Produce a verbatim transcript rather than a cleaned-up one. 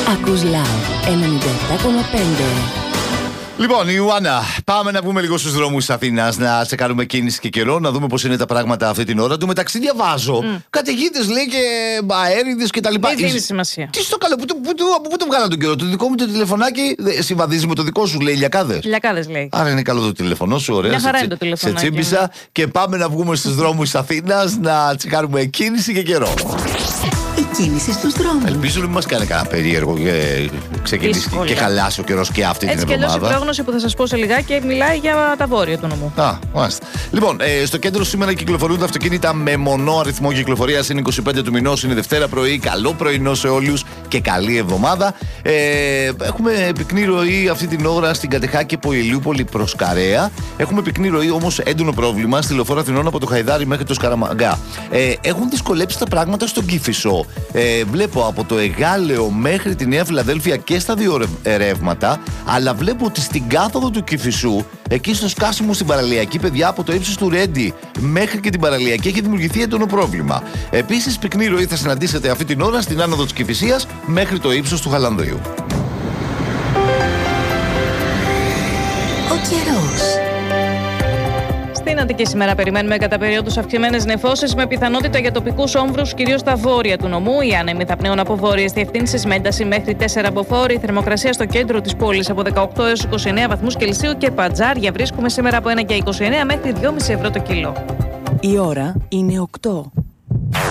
Ακούς Love ενενήντα επτά κόμμα πέντε. Λοιπόν, Ιωάννα, πάμε να βγούμε λίγο στους δρόμους της Αθήνας, να σε κάνουμε κίνηση και καιρό, να δούμε πώς είναι τα πράγματα αυτή την ώρα. Του μεταξύ διαβάζω mm. καταιγίδες, λέει, και αέριδες και τα λοιπά. Δεν δίνει σημασία. Τι στο καλό, πού, πού, πού, από πού το βγάλαν τον καιρό? Το δικό μου το τηλεφωνάκι συμβαδίζει με το δικό σου, λέει, ηλιακάδες. Ηλιακάδες, λέει. Άρα είναι καλό το τηλεφωνό σου, ωραία. Μια χαρά σε, είναι το τηλεφωνάκι. Σε τσίμπησα και πάμε να βγούμε στους δρόμους της Αθήνας, να κάνουμε κίνηση και καιρό. Η κίνηση στους δρόμους. Ελπίζω να μην μας κάνει κανένα περίεργο και ξεκινήσει Δύσκολα. και χαλάσει ο καιρός και αυτή Έτσι την κι αλλιώς εβδομάδα. η πρόγνωση που θα σας πω σε λιγάκι μιλάει για τα βόρεια του νομού. Α, μάλιστα. Λοιπόν, ε, στο κέντρο σήμερα κυκλοφορούν τα αυτοκίνητα με μονό αριθμό κυκλοφορίας. Είναι είκοσι πέντε του μηνός, είναι Δευτέρα πρωί. Καλό πρωινό σε όλους και καλή εβδομάδα. Ε, έχουμε πυκνή ροή αυτή την ώρα στην Κατεχάκη από Ηλιούπολη προς Καρέα. Έχουμε πυκνή ροή, όμως έντονο πρόβλημα στη λεωφόρο Αθηνών από το Χαϊδάρι μέχρι το Σκαραμαγκά. Ε, έχουν δυσκολέψει τα πράγματα στον Κηφισό. Ε, βλέπω από το Εγάλεο μέχρι τη Νέα Φιλαδέλφια και στα δύο ρεύματα, αλλά βλέπω ότι στην κάθοδο του Κηφισού, εκεί στο σκάσιμο στην παραλιακή, παιδιά, από το ύψος του Ρέντι μέχρι και την παραλιακή έχει δημιουργηθεί έντονο πρόβλημα. Επίσης, πυκνή ροή θα συναντήσετε αυτή την ώρα στην άνοδο της Κηφισίας μέχρι το ύψος του Χαλανδρίου. Ο καιρός. Στην Αττική σήμερα περιμένουμε κατά περίοδους αυξημένες νεφώσεις με πιθανότητα για τοπικούς όμβρους, κυρίως στα βόρεια του νομού. Οι άνεμοι θα πνέουν από βόρειες διευθύνσεις με ένταση μέχρι τέσσερα από φόρη. Η θερμοκρασία στο κέντρο της πόλης από δεκαοκτώ έως είκοσι εννέα βαθμούς Κελσίου και Πατζάρια βρίσκουμε σήμερα από ένα και είκοσι εννέα μέχρι δυόμισι ευρώ το κιλό. Η ώρα είναι οκτώ.